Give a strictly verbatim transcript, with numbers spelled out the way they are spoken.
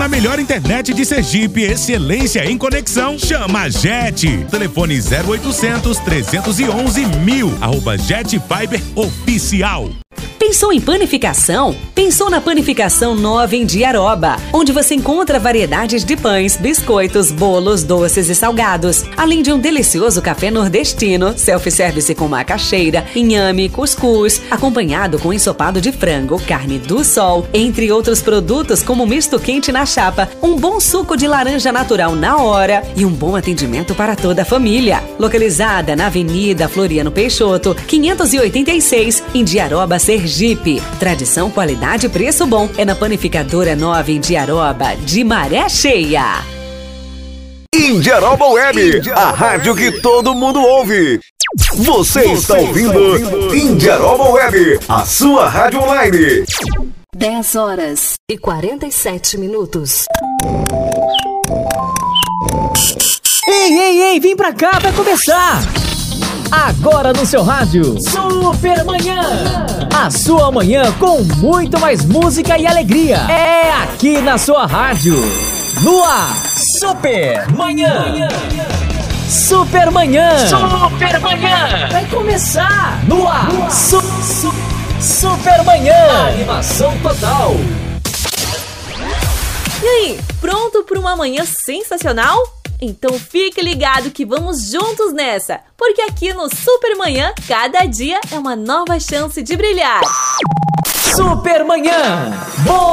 na melhor internet de Sergipe, excelência em conexão. Chama a Jet. Telefone zero oitocentos, trezentos e onze, mil. Arroba Jet Fiber Oficial. Pensou em panificação? Pensou na Panificação Nova em Diaroba, onde você encontra variedades de pães, biscoitos, bolos, doces e salgados, além de um delicioso café nordestino, self-service com macaxeira, inhame, cuscuz, acompanhado com ensopado de frango, carne do sol, entre outros produtos como misto quente na chapa, um bom suco de laranja natural na hora e um bom atendimento para toda a família. Localizada na Avenida Floriano Peixoto, quinhentos e oitenta e seis, em Diaroba, Sergipe. Tradição, qualidade e preço bom é na Panificadora Nova em Diaroba, de Maré Cheia. Indiaroba Web, a rádio que todo mundo ouve. Você, Você está ouvindo, ouvindo Indiaroba Web, a sua rádio online. dez horas e quarenta e sete minutos. Ei, ei, ei, vem pra cá, vai começar! Agora no seu rádio, Super Manhã. A sua manhã com muito mais música e alegria. É aqui na sua rádio. No ar, Super Manhã. Super Manhã. Super Manhã. Vai começar. No ar, su, su, Super Manhã. Animação total. E aí, pronto para uma manhã sensacional? Então fique ligado que vamos juntos nessa, porque aqui no Super Manhã, cada dia é uma nova chance de brilhar. Super Manhã. Bom